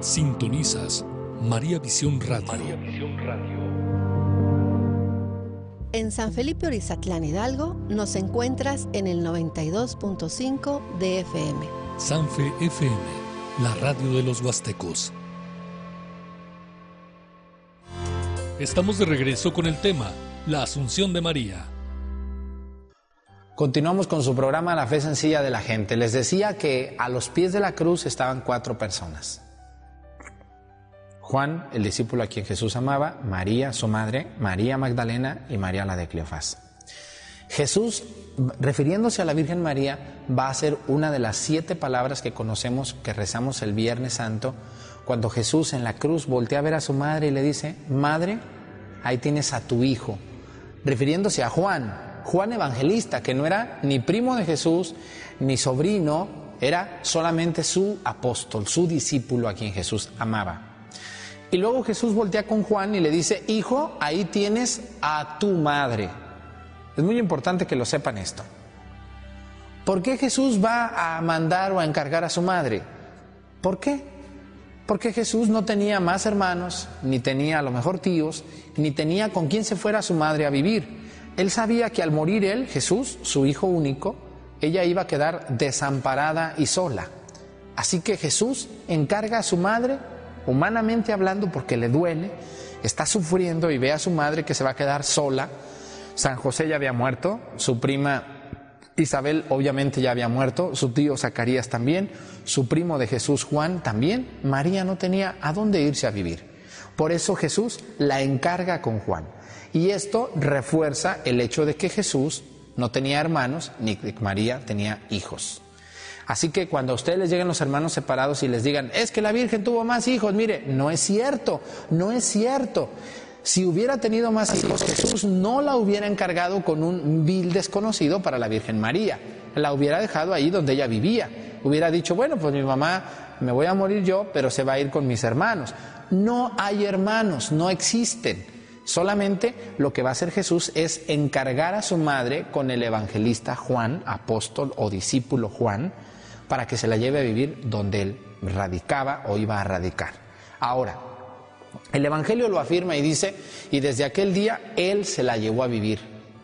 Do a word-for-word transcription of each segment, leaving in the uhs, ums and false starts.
Sintonizas María Visión Radio. María Visión Radio. En San Felipe Orizatlán, Hidalgo, nos encuentras en el noventa y dos punto cinco de F M. Sanfe F M, la radio de los huastecos. Estamos de regreso con el tema La Asunción de María. Continuamos con su programa La Fe Sencilla de la Gente. Les decía que a los pies de la cruz estaban cuatro personas. Juan, el discípulo a quien Jesús amaba, María, su madre, María Magdalena y María la de Cleofás. Jesús, refiriéndose a la Virgen María, va a hacer una de las siete palabras que conocemos, que rezamos el Viernes Santo, cuando Jesús en la cruz voltea a ver a su madre y le dice: Madre, ahí tienes a tu hijo. Refiriéndose a Juan, Juan Evangelista, que no era ni primo de Jesús, ni sobrino, era solamente su apóstol, su discípulo a quien Jesús amaba. Y luego Jesús voltea con Juan y le dice: Hijo, ahí tienes a tu madre. Es muy importante que lo sepan esto. ¿Por qué Jesús va a mandar o a encargar a su madre? ¿Por qué? Porque Jesús no tenía más hermanos, ni tenía a lo mejor tíos, ni tenía con quién se fuera su madre a vivir. Él sabía que al morir él, Jesús, su hijo único, ella iba a quedar desamparada y sola. Así que Jesús encarga a su madre, humanamente hablando, porque le duele, está sufriendo y ve a su madre que se va a quedar sola. San José ya había muerto, su prima Isabel obviamente ya había muerto, su tío Zacarías también, su primo de Jesús Juan también. María no tenía a dónde irse a vivir. Por eso Jesús la encarga con Juan. Y esto refuerza el hecho de que Jesús no tenía hermanos, ni que María tenía hijos. Así que cuando a ustedes les lleguen los hermanos separados y les digan: es que la Virgen tuvo más hijos, mire, no es cierto, no es cierto. Si hubiera tenido más hijos, Jesús no la hubiera encargado con un vil desconocido para la Virgen María. La hubiera dejado ahí donde ella vivía. Hubiera dicho: bueno, pues mi mamá, me voy a morir yo, pero se va a ir con mis hermanos. No hay hermanos, no existen. Solamente lo que va a hacer Jesús es encargar a su madre con el evangelista Juan, apóstol o discípulo Juan, para que se la lleve a vivir donde él radicaba o iba a radicar. Ahora, el Evangelio lo afirma y dice: y desde aquel día él se la llevó a vivir.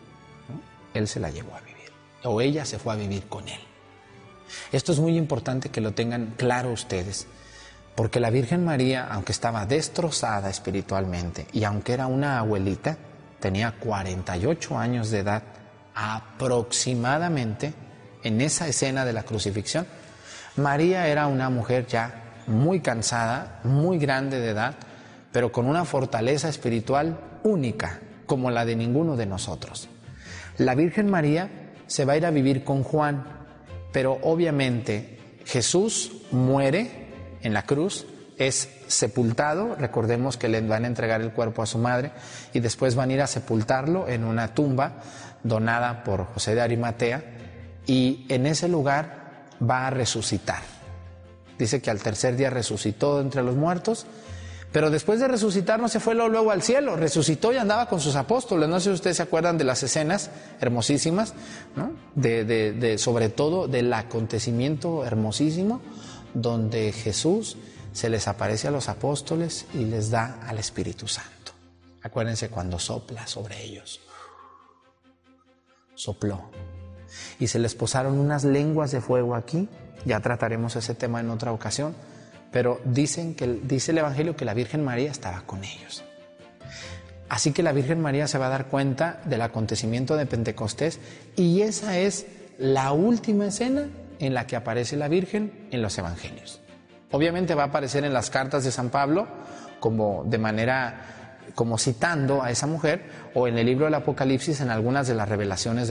Él se la llevó a vivir. O ella se fue a vivir con él. Esto es muy importante que lo tengan claro ustedes. Porque la Virgen María, aunque estaba destrozada espiritualmente y aunque era una abuelita, tenía cuarenta y ocho años de edad aproximadamente en esa escena de la crucifixión. María era una mujer ya muy cansada, muy grande de edad, pero con una fortaleza espiritual única, como la de ninguno de nosotros. La Virgen María se va a ir a vivir con Juan, pero obviamente Jesús muere en la cruz, es sepultado. Recordemos que le van a entregar el cuerpo a su madre y después van a ir a sepultarlo en una tumba donada por José de Arimatea, y en ese lugar va a resucitar. Dice que al tercer día resucitó entre los muertos, pero después de resucitar no se fue luego al cielo, resucitó y andaba con sus apóstoles. No sé si ustedes se acuerdan de las escenas hermosísimas, ¿no? de, de, de, sobre todo del acontecimiento hermosísimo donde Jesús se les aparece a los apóstoles y les da al Espíritu Santo. Acuérdense cuando sopla sobre ellos. Sopló. Y se les posaron unas lenguas de fuego aquí. Ya trataremos ese tema en otra ocasión. Pero dicen que, dice el Evangelio que la Virgen María estaba con ellos. Así que la Virgen María se va a dar cuenta del acontecimiento de Pentecostés, y esa es la última escena en la que aparece la Virgen en los Evangelios. Obviamente va a aparecer en las cartas de San Pablo como de manera, como citando a esa mujer, o en el libro del Apocalipsis en algunas de las revelaciones de